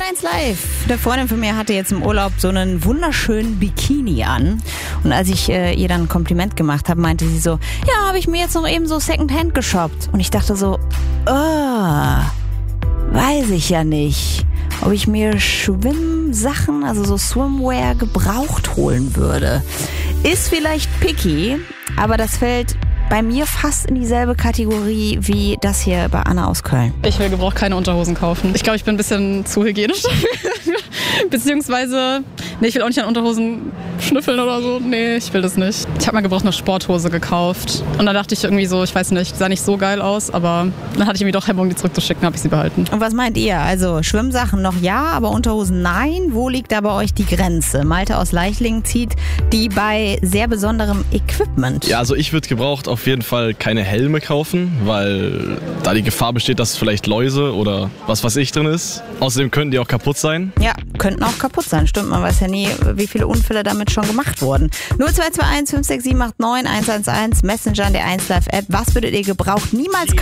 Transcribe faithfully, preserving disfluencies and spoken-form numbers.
eins live. Eine Freundin von mir hatte jetzt im Urlaub so einen wunderschönen Bikini an. Und als ich äh, ihr dann ein Kompliment gemacht habe, meinte sie so, ja, habe ich mir jetzt noch eben so Secondhand geshoppt. Und ich dachte so, oh, weiß ich ja nicht, ob ich mir Schwimmsachen, also so Swimwear, gebraucht holen würde. Ist vielleicht picky, aber das fällt bei mir fast in dieselbe Kategorie wie das hier bei Anna aus Köln. Ich will gebraucht keine Unterhosen kaufen. Ich glaube, ich bin ein bisschen zu hygienisch dafür. Beziehungsweise, nee, ich will auch nicht an Unterhosen schnüffeln oder so. Nee, ich will das nicht. Ich habe mal gebraucht eine Sporthose gekauft. Und dann dachte ich irgendwie so, ich weiß nicht, sah nicht so geil aus, aber dann hatte ich irgendwie doch Hemmung, die zurückzuschicken, habe ich sie behalten. Und was meint ihr? Also Schwimmsachen noch ja, aber Unterhosen nein? Wo liegt da bei euch die Grenze? Malte aus Leichlingen zieht die bei sehr besonderem Equipment. Ja, also ich würde gebraucht auf jeden Fall keine Helme kaufen, weil da die Gefahr besteht, dass vielleicht Läuse oder was weiß ich drin ist. Außerdem könnten die auch kaputt sein. Ja, könnten auch kaputt sein. Stimmt, man weiß ja nie, wie viele Unfälle damit schon gemacht wurden. null zwei zwei eins fünf sechs sieben acht neun eins eins eins, Messenger in der eins Live App. Was würdet ihr gebraucht niemals kaufen?